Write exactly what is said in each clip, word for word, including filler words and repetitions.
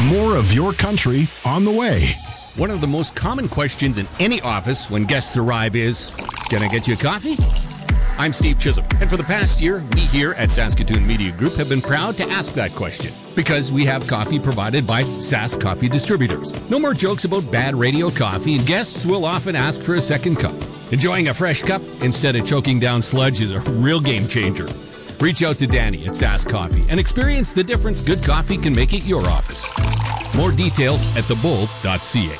More of your country on the way. One of the most common questions in any office when guests arrive is, can I get you a coffee? I'm Steve Chisholm, and for the past year, we here at Saskatoon Media Group have been proud to ask that question because we have coffee provided by Sask Coffee Distributors. No more jokes about bad radio coffee, and guests will often ask for a second cup. Enjoying a fresh cup instead of choking down sludge is a real game changer. Reach out to Danny at Sask Coffee and experience the difference good coffee can make at your office. More details at the bull dot c a.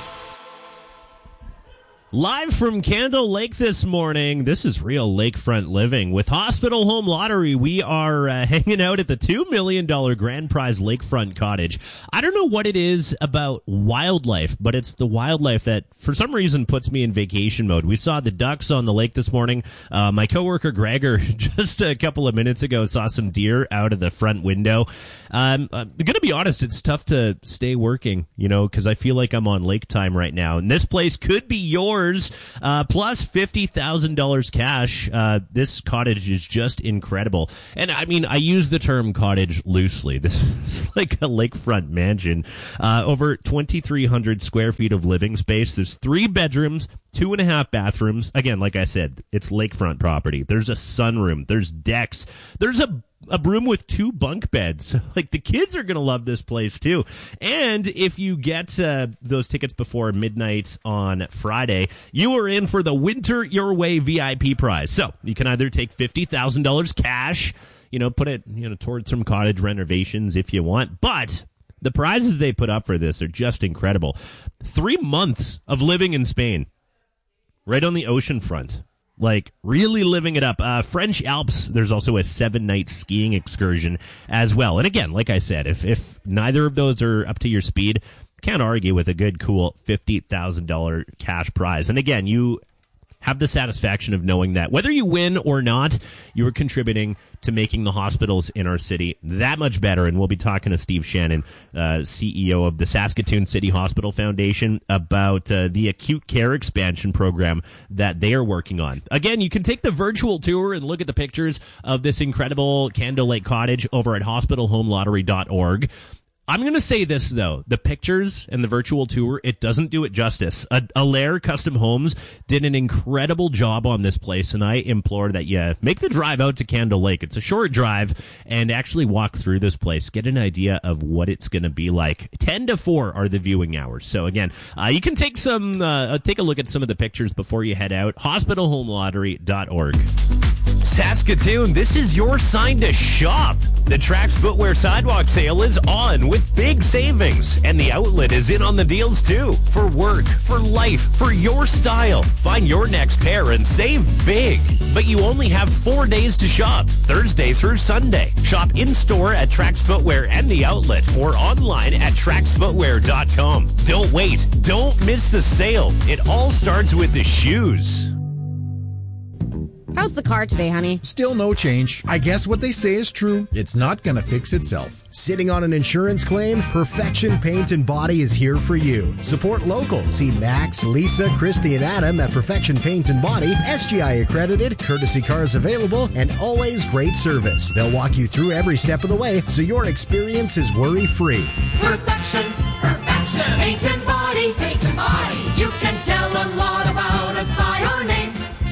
Live from Candle Lake this morning, this is Real Lakefront Living. With Hospital Home Lottery, we are uh, hanging out at the two million dollars Grand Prize Lakefront Cottage. I don't know what it is about wildlife, but it's the wildlife that, for some reason, puts me in vacation mode. We saw the ducks on the lake this morning. Uh, my coworker, Gregor, just a couple of minutes ago, saw some deer out of the front window. Um, I'm going to be honest, it's tough to stay working, you know, because I feel like I'm on lake time right now. And this place could be yours. Uh, plus fifty thousand dollars cash. Uh, this cottage is just incredible. And I mean, I use the term cottage loosely. This is like a lakefront mansion. Uh, over twenty-three hundred square feet of living space. There's three bedrooms, two and a half bathrooms. Again, like I said, it's lakefront property. There's a sunroom. There's decks. There's a a room with two bunk beds. Like, the kids are going to love this place too. And if you get uh, those tickets before midnight on Friday, you are in for the Winter Your Way V I P prize. So you can either take fifty thousand dollars cash, you know, put it, you know, towards some cottage renovations if you want. But the prizes they put up for this are just incredible. Three months of living in Spain, right on the ocean front. Like, really living it up. Uh, French Alps, there's also a seven-night skiing excursion as well. And again, like I said, if, if neither of those are up to your speed, can't argue with a good, cool fifty thousand dollars cash prize. And again, you have the satisfaction of knowing that whether you win or not, you are contributing to making the hospitals in our city that much better. And we'll be talking to Steve Shannon, uh, C E O of the Saskatoon City Hospital Foundation, about uh, the acute care expansion program that they are working on. Again, you can take the virtual tour and look at the pictures of this incredible Candle Lake Cottage over at hospital home lottery dot org. I'm going to say this, though. The pictures and the virtual tour, it doesn't do it justice. A- Allaire Custom Homes did an incredible job on this place, and I implore that you make the drive out to Candle Lake. It's a short drive, and actually walk through this place. Get an idea of what it's going to be like. ten to four are the viewing hours. So, again, uh, you can take some, uh, take a look at some of the pictures before you head out. hospital home lottery dot org. Saskatoon, this is your sign to shop. The Trax Footwear Sidewalk Sale is on with big savings, and the outlet is in on the deals too. For work, for life, for your style. Find your next pair and save big. But you only have four days to shop, Thursday through Sunday. Shop in-store at Trax Footwear and the outlet, or online at trax footwear dot com. Don't wait. Don't miss the sale. It all starts with the shoes. How's the car today, honey? Still no change. I guess what they say is true. It's not going to fix itself. Sitting on an insurance claim? Perfection Paint and Body is here for you. Support local. See Max, Lisa, Christy, and Adam at Perfection Paint and Body. S G I accredited, courtesy cars available, and always great service. They'll walk you through every step of the way so your experience is worry-free. Perfection, perfection, paint and body, paint and body. You can tell a lot about us by our name.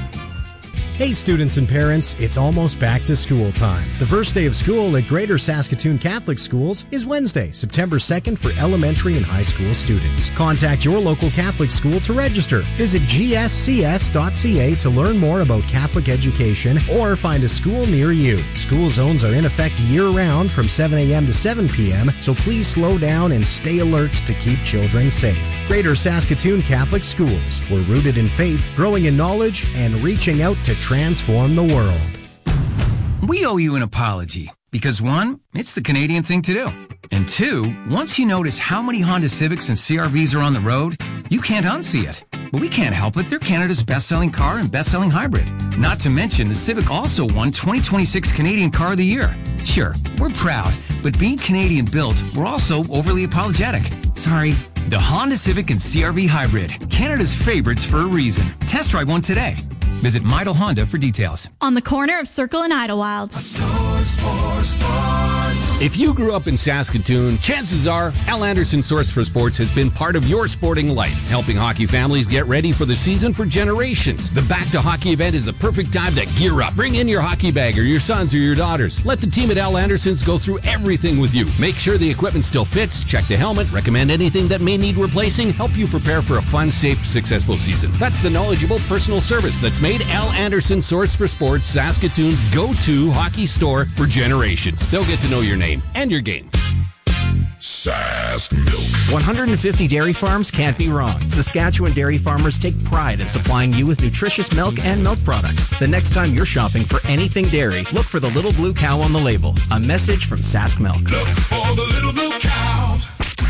Hey students and parents, it's almost back to school time. The first day of school at Greater Saskatoon Catholic Schools is Wednesday, September second for elementary and high school students. Contact your local Catholic school to register. Visit g s c s dot c a to learn more about Catholic education or find a school near you. School zones are in effect year-round from seven a.m. to seven p.m., so please slow down and stay alert to keep children safe. Greater Saskatoon Catholic Schools. We're rooted in faith, growing in knowledge, and reaching out to transform the world. We owe you an apology because, one, it's the Canadian thing to do. And two, once you notice how many Honda Civics and C R Vs are on the road, you can't unsee it. But we can't help it. They're Canada's best-selling car and best-selling hybrid. Not to mention, the Civic also won twenty twenty-six Canadian Car of the Year. Sure, we're proud, but being Canadian-built, we're also overly apologetic. Sorry. The Honda Civic and C R V Hybrid, Canada's favorites for a reason. Test drive one today. Visit Midel Honda for details. On the corner of Circle and Idlewild. A source for sports. If you grew up in Saskatoon, chances are Al Anderson Source for Sports has been part of your sporting life, helping hockey families get ready for the season for generations. The Back to Hockey event is the perfect time to gear up. Bring in your hockey bag or your sons or your daughters. Let the team at Al Anderson's go through everything with you. Make sure the equipment still fits, check the helmet, recommend anything that may need replacing, help you prepare for a fun, safe, successful season. That's the knowledgeable personal service that's made Al Anderson Source for Sports Saskatoon's go-to hockey store for generations. They'll get to know your name and your game. Sask Milk. one hundred fifty dairy farms can't be wrong. Saskatchewan dairy farmers take pride in supplying you with nutritious milk and milk products. The next time you're shopping for anything dairy, look for the little blue cow on the label. A message from Sask Milk. Look for the little blue cow.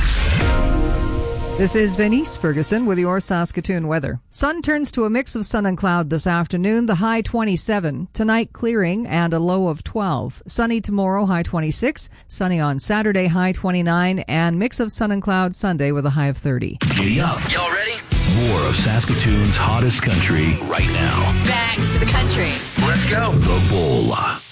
This is Venice Ferguson with your Saskatoon weather. Sun turns to a mix of sun and cloud this afternoon, the high twenty-seven. Tonight, clearing and a low of twelve. Sunny tomorrow, high twenty-six. Sunny on Saturday, high twenty-nine. And mix of sun and cloud Sunday with a high of thirty. Giddy up. Y'all ready? More of Saskatoon's hottest country right now. Back to the country. Let's go. The Bowl.